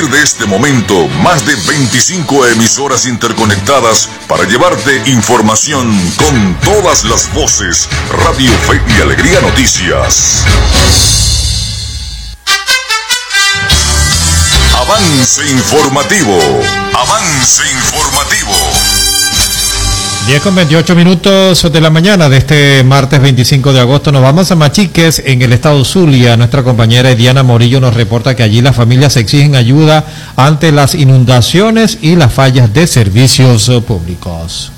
partir de este momento, más de 25 emisoras interconectadas para llevarte información con todas las voces. Radio Fe y Alegría Noticias. Avance informativo. Avance informativo. 10:28 de la mañana de este martes 25 de agosto. Nos vamos a Machiques, en el estado Zulia. Nuestra compañera Diana Morillo nos reporta que allí las familias exigen ayuda ante las inundaciones y las fallas de servicios públicos.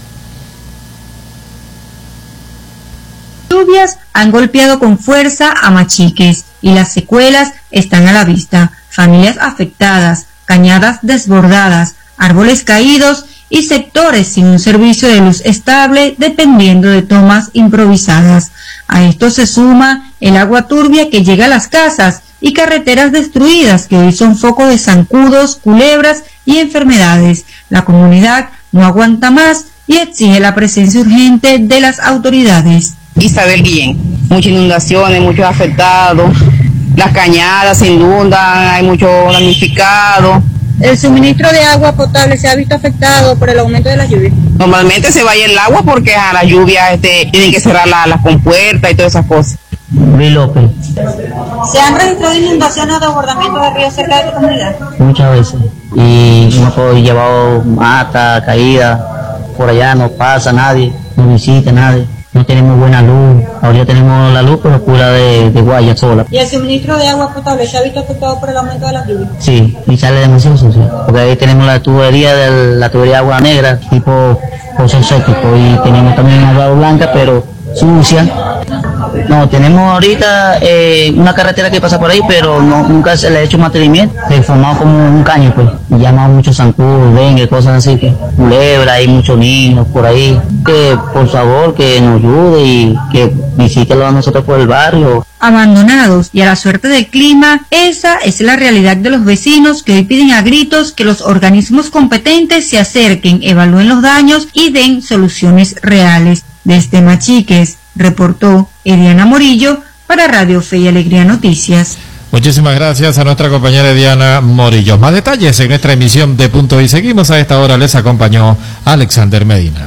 Lluvias han golpeado con fuerza a Machiques y las secuelas están a la vista. Familias afectadas, cañadas desbordadas, árboles caídos y sectores sin un servicio de luz estable dependiendo de tomas improvisadas. A esto se suma el agua turbia que llega a las casas y carreteras destruidas que hoy son foco de zancudos, culebras y enfermedades. La comunidad no aguanta más y exige la presencia urgente de las autoridades. Isabel Guillén, muchas inundaciones, muchos afectados, las cañadas se inundan, hay mucho damnificado. ¿El suministro de agua potable se ha visto afectado por el aumento de las lluvias? Normalmente se vaya el agua porque a la lluvia tienen que cerrar las compuertas y todas esas cosas. Luis López. ¿Se han registrado inundaciones o desbordamientos de ríos cerca de tu comunidad? Muchas veces. Y hemos llevado mata, caída, por allá no pasa nadie, no visita nadie. No tenemos buena luz, ahora tenemos la luz pero pura de guaya sola. ¿Y el suministro de agua potable se ha visto afectado por el aumento de las lluvias? Sí, y sale demasiado sucio, porque ahí tenemos la tubería de agua negra, tipo pozo séptico, y tenemos también agua blanca pero sucia. No, tenemos ahorita una carretera que pasa por ahí, pero nunca se le ha hecho mantenimiento, se formado como un caño, pues, y llamado muchos zancudos, dengue, cosas así, que culebra, hay muchos niños por ahí, que por favor que nos ayude y que visítelo a nosotros por el barrio. Abandonados y a la suerte del clima, esa es la realidad de los vecinos que hoy piden a gritos que los organismos competentes se acerquen, evalúen los daños y den soluciones reales. Desde Machiques, reportó Diana Morillo para Radio Fe y Alegría Noticias. Muchísimas gracias a nuestra compañera Diana Morillo. Más detalles en nuestra emisión de Punto y Seguimos. A esta hora les acompañó Alexander Medina.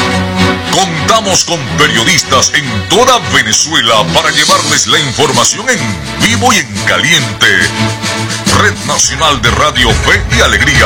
Contamos con periodistas en toda Venezuela para llevarles la información en vivo y en caliente. Red Nacional de Radio Fe y Alegría.